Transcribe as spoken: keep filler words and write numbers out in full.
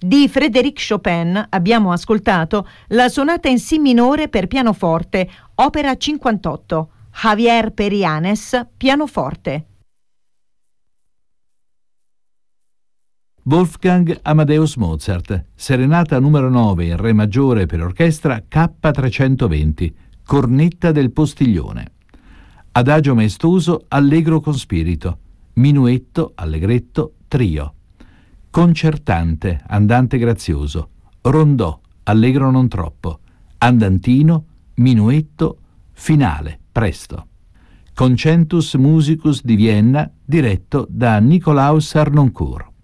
Di Frédéric Chopin abbiamo ascoltato la sonata in Si minore per pianoforte, opera cinquantotto, Javier Perianes, pianoforte. Wolfgang Amadeus Mozart, Serenata numero nove in Re maggiore per orchestra K trecentoventi, Cornetta del Postiglione. Adagio maestoso, allegro con spirito, minuetto, allegretto, trio. Concertante, andante grazioso, rondò, allegro non troppo, andantino, minuetto, finale, presto. Concentus Musicus di Vienna, diretto da Nikolaus Harnoncourt.